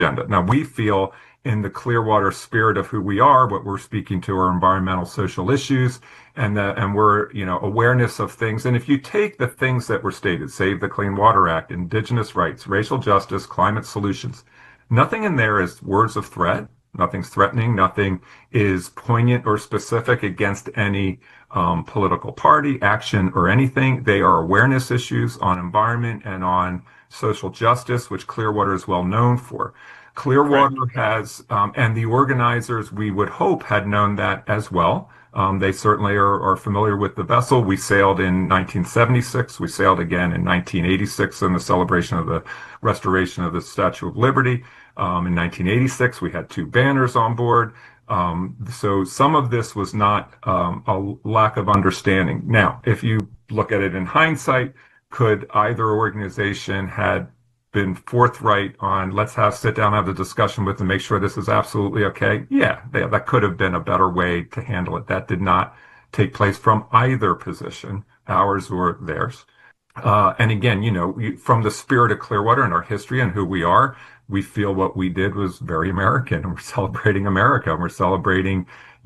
agenda. Now, we feel in the Clearwater spirit of who we are, what we're speaking to are environmental social issues and we're, awareness of things. And if you take the things that were stated, Save the Clean Water Act, indigenous rights, racial justice, climate solutions, nothing in there is words of threat. Nothing's threatening. Nothing is poignant or specific against any political party, action, or anything. They are awareness issues on environment and on social justice, which Clearwater is well known for. Clearwater has, and the organizers, we would hope, had known that as well. They certainly are familiar with the vessel. We sailed in 1976. We sailed again in 1986 in the celebration of the restoration of the Statue of Liberty. In 1986, we had 2 banners on board. So some of this was not a lack of understanding. Now, if you look at it in hindsight, could either organization had been forthright on let's sit down, have a discussion with them, make sure this is absolutely okay? Yeah, that could have been a better way to handle it. That did not take place from either position, ours or theirs. And again, from the spirit of Clearwater and our history and who we are, we feel what we did was very American, and we're celebrating America, and we're celebrating,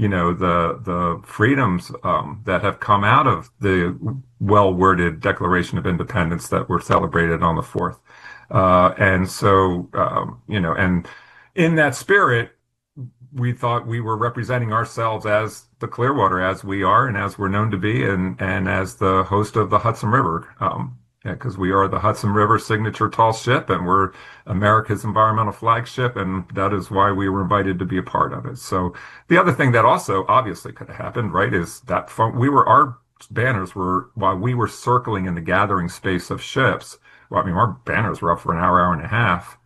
the freedoms that have come out of the well-worded Declaration of Independence that were celebrated on the 4th. And so, and in that spirit, we thought we were representing ourselves as the Clearwater, as we are and as we're known to be, and as the host of the Hudson River, because we are the Hudson River signature tall ship, and we're America's environmental flagship, and that is why we were invited to be a part of it. So the other thing that also obviously could have happened, right, is that our banners were, while we were circling in the gathering space of ships, well, I mean, our banners were up for an hour and a half,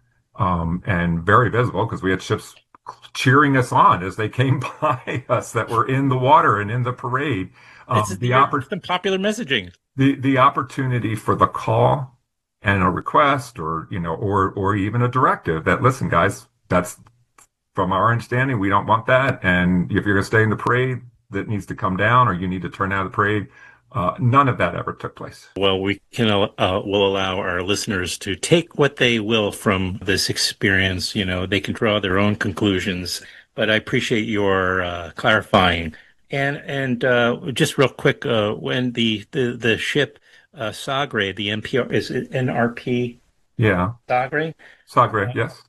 and very visible because we had ships cheering us on as they came by us that were in the water and in the parade. It's the popular messaging. The opportunity for the call and a request or even a directive that, listen, guys, that's from our understanding, we don't want that. And if you're going to stay in the parade, that needs to come down, or you need to turn out of the parade. None of that ever took place. Well, we can will allow our listeners to take what they will from this experience. They can draw their own conclusions. But I appreciate your clarifying. And just real quick, when the ship Sagre, the NPR, is it NRP? Yeah, Sagre, yes.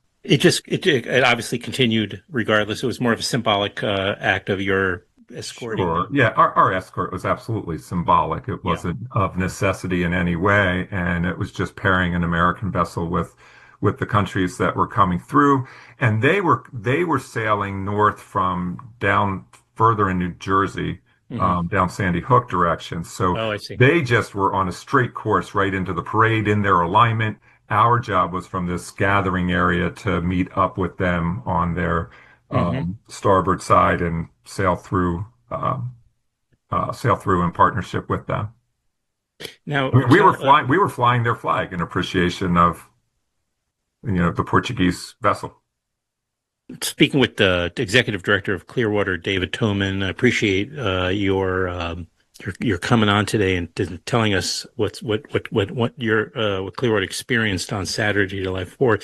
It obviously continued regardless. It was more of a symbolic act of your escorting. Sure. Yeah, our escort was absolutely symbolic. It wasn't of necessity in any way, and it was just pairing an American vessel with the countries that were coming through, and they were sailing north from down further in New Jersey, down Sandy Hook direction. So I see. They just were on a straight course right into the parade in their alignment. Our job was from this gathering area to meet up with them on their starboard side and sail through in partnership with them. Now, we were flying their flag in appreciation of the Portuguese vessel. Speaking with the executive director of Clearwater, David Toman, I appreciate your coming on today and telling us what Clearwater experienced on Saturday, July 4th.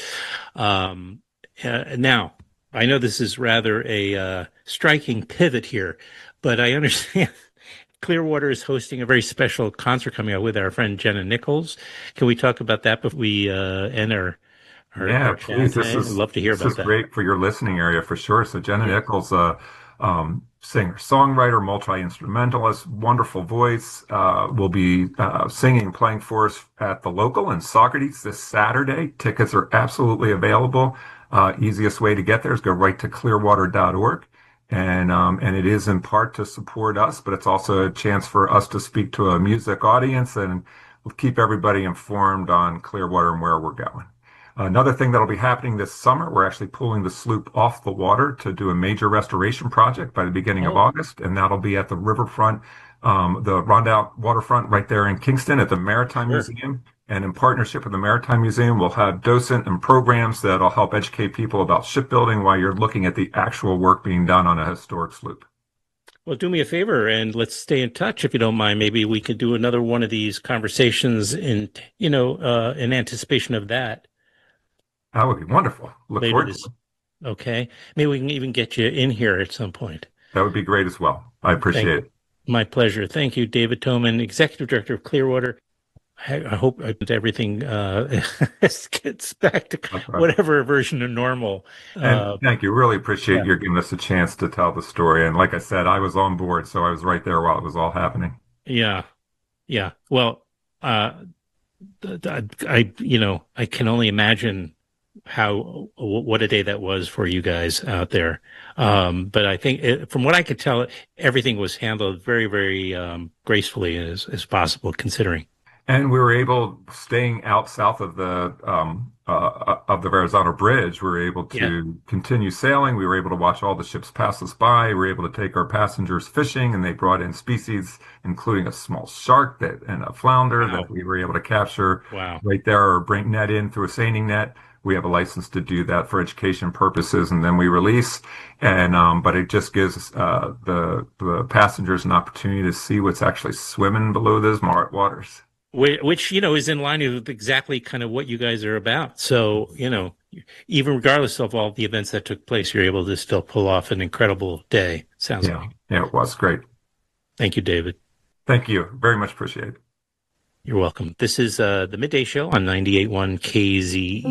Now, I know this is rather a striking pivot here, but I understand Clearwater is hosting a very special concert coming out with our friend Jenna Nichols. Can we talk about that before we end our please. I'd love to hear about that. This is great for your listening area for sure. So Jenna Nichols, singer, songwriter, multi-instrumentalist, wonderful voice, will be singing and playing for us at the local in Saugerties this Saturday. Tickets are absolutely available. Easiest way to get there is go right to clearwater.org. And it is in part to support us, but it's also a chance for us to speak to a music audience and keep everybody informed on Clearwater and where we're going. Another thing that'll be happening this summer, we're actually pulling the sloop off the water to do a major restoration project by the beginning of August, and that'll be at the riverfront, the Rondout waterfront right there in Kingston at the Maritime Museum. And in partnership with the Maritime Museum, we'll have docent and programs that'll help educate people about shipbuilding while you're looking at the actual work being done on a historic sloop. Well, do me a favor and let's stay in touch if you don't mind. Maybe we could do another one of these conversations in anticipation of that. That would be wonderful. Look later forward to this. it. Okay. Maybe we can even get you in here at some point. That would be great as well. I Thank appreciate it. My pleasure. Thank you, David Toman, Executive Director of Clearwater. I hope everything gets back to Likewise. whatever version of normal. And Uh, thank you. Really appreciate yeah, you giving us a chance to tell the story. And like I said, I was on board, so I was right there while it was all happening. yeah, yeah. Well, uh, I can only imagine what a day that was for you guys out there. But I think from what I could tell, everything was handled very, very gracefully as possible, considering. And we were able, staying out south of the Verrazano Bridge, we were able Yeah. to continue sailing. We were able to watch all the ships pass us by. We were able to take our passengers fishing, and they brought in species, including a small shark and a flounder that Wow. we were able to capture Wow. right there, or bring net in through a seining net. We have a license to do that for education purposes, and then we release. And but it just gives the passengers an opportunity to see what's actually swimming below those waters. Which, is in line with exactly kind of what you guys are about. So, even regardless of all the events that took place, you're able to still pull off an incredible day. Sounds Yeah, like. yeah, it was great. Thank you, David. Thank you. Very much appreciate it. You're welcome. This is the Midday Show on 98.1 KZ